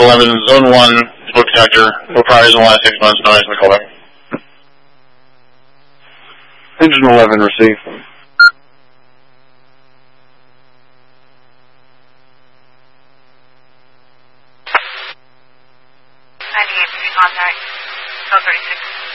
11, Zone 1, smoke detector, no priors in the last 6 months, no ice in the callback. Engine 11, receive. 98, contact, code 36.